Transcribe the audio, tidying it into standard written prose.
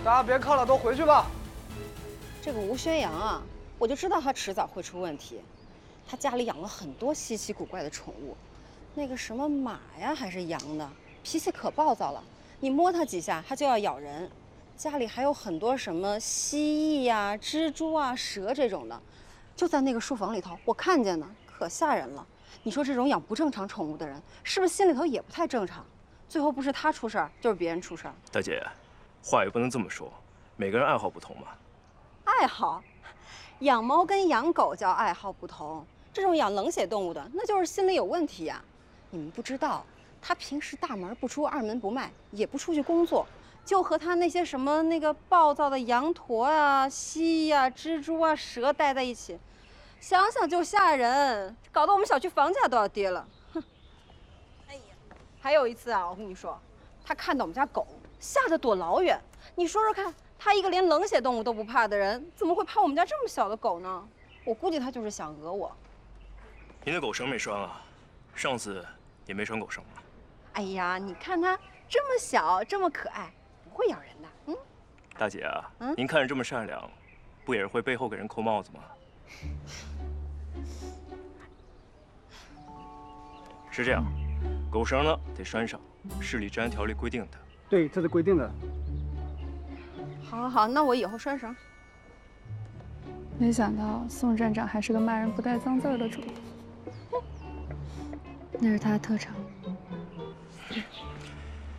大家别看了，都回去吧。 这个吴宣阳啊，我就知道他迟早会出问题。他家里养了很多稀奇古怪的宠物，那个什么马呀还是羊的，脾气可暴躁了，你摸它几下它就要咬人。家里还有很多什么蜥蜴呀、蜘蛛啊、蛇这种的，就在那个书房里头，我看见呢，可吓人了。你说这种养不正常宠物的人，是不是心里头也不太正常？最后不是他出事儿，就是别人出事儿。 大姐，话也不能这么说，每个人爱好不同嘛。 爱好，养猫跟养狗叫爱好不同，这种养冷血动物的，那就是心里有问题呀。你们不知道，他平时大门不出二门不迈，也不出去工作，就和他那些什么那个暴躁的羊驼啊、蜥蜴啊、蜘蛛啊、蛇待在一起，想想就吓人，搞得我们小区房价都要跌了。哼！哎呀，还有一次啊，我跟你说，他看到我们家狗，吓得躲老远。你说说看。他一个连冷血动物都不怕的人，怎么会怕我们家这么小的狗呢？我估计他就是想讹我。 您的狗绳没拴啊？上次也没拴狗绳啊。 哎呀，你看它这么小，这么可爱，不会咬人的。嗯， 大姐啊，您看着这么善良，不也是会背后给人扣帽子吗？是这样，狗绳呢得拴上，市里治安条例规定的。 对，这是规定的。 好，好，好，那我以后拴绳。 没想到宋站长还是个骂人不带脏字儿的主。那是他的特长。